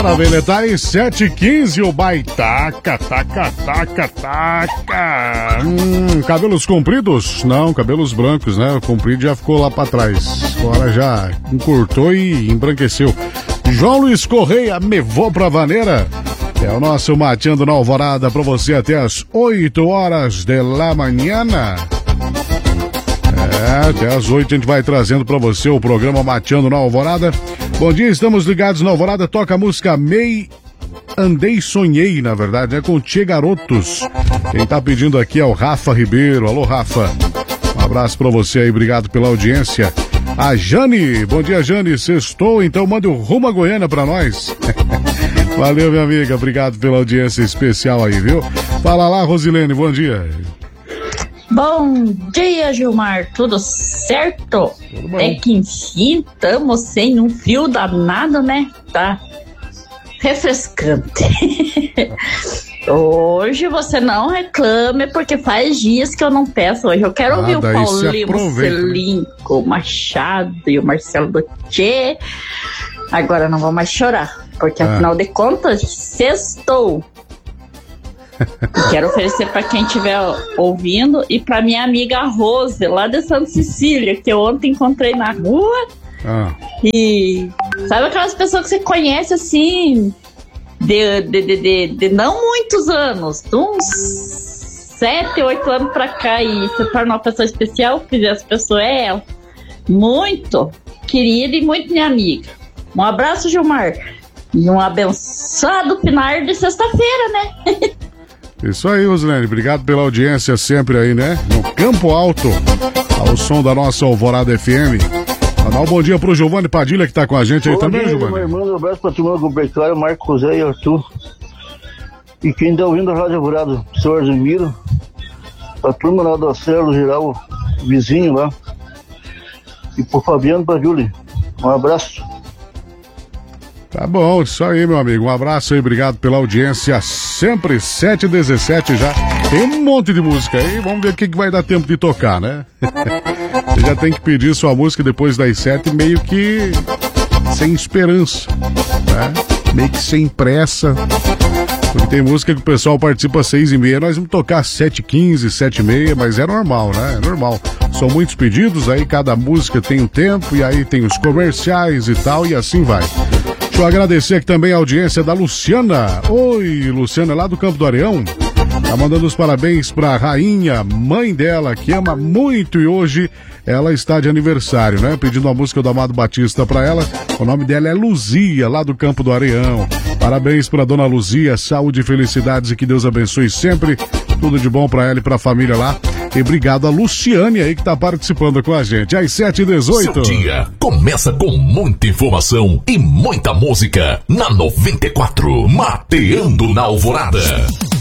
Bora, velho, tá aí 7h15, o baitaca, taca. Cabelos compridos? Não, cabelos brancos, né? O comprido já ficou lá pra trás. Agora já encurtou e embranqueceu. João Luiz Correia, me vou pra vaneira. É o nosso Mateando na Alvorada pra você até as 8 horas da manhã. Até as 8 a gente vai trazendo pra você o programa Mateando na Alvorada. Bom dia, estamos ligados na Alvorada. Toca a música Mei Andei Sonhei, na verdade, com Tchê Garotos. Quem tá pedindo aqui é o Rafa Ribeiro. Alô, Rafa. Um abraço pra você aí, obrigado pela audiência. A Jane, bom dia, Jane. Sextou, então manda o rumo a Goiânia pra nós. Valeu, minha amiga, obrigado pela audiência especial aí, viu? Fala lá, Rosilene, bom dia. Bom dia, Gilmar, tudo certo? Tudo bom. É que enfim, estamos sem um frio danado, né? Tá refrescante. Hoje você não reclame, porque faz dias que eu não peço. Hoje eu quero ouvir o Paulinho, o Celinco, o Machado e o Marcelo Dottier. Agora não vou mais chorar, porque afinal de contas, sextou. Quero oferecer para quem estiver ouvindo e para minha amiga Rose, lá de Santa Cecília, que eu ontem encontrei na rua. E sabe aquelas pessoas que você conhece assim de não muitos anos, de uns 7, 8 anos pra cá, e você torna uma pessoa especial, porque essa pessoa é ela, muito querida e muito minha amiga. Um abraço, Gilmar, e um abençoado final de sexta-feira, né? Isso aí, Rosilene, obrigado pela audiência sempre aí, né? No Campo Alto, ao som da nossa Alvorada FM. Mandar um bom dia pro Giovanni Padilha, que tá com a gente aí também, Giovanni. Meu irmão, um abraço pra turma do Agropecuário, Marco José e Arthur. E quem tá ouvindo a Rádio Alvorada, o seu Argemiro, a turma lá do Acelo Geral, vizinho lá. E pro Fabiano e pra Júlia. Um abraço. Tá bom, isso aí, meu amigo. Um abraço aí, obrigado pela audiência. Sempre 7h17 já. Tem um monte de música aí, vamos ver o que vai dar tempo de tocar, né? Você já tem que pedir sua música depois das 7, meio que sem esperança, né? Meio que sem pressa. Porque tem música que o pessoal participa às 6h30, nós vamos tocar às 7h15, 7h30, mas é normal, né? É normal. São muitos pedidos, aí cada música tem um tempo, e aí tem os comerciais e tal, e assim vai. Deixa eu agradecer aqui também a audiência da Luciana. Oi, Luciana, lá do Campo do Areão. Tá mandando os parabéns pra rainha, mãe dela, que ama muito, e hoje ela está de aniversário, né? Pedindo a música do Amado Batista pra ela. O nome dela é Luzia, lá do Campo do Areão. Parabéns pra dona Luzia, saúde e felicidades e que Deus abençoe sempre. Tudo de bom pra ela e pra família lá. E obrigado a Luciane aí que tá participando com a gente. Às 7h18. Seu dia começa com muita informação e muita música na 94, Mateando na Alvorada.